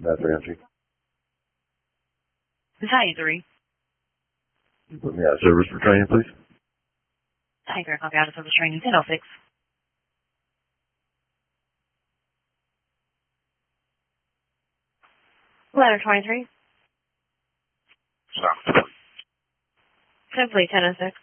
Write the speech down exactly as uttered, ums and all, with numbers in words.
That's Ramsey. Battalion three. Put me out of service for training, please. Tiger, copy out of service training, ten oh six. Ladder twenty-three. Stop. Simply ten oh six.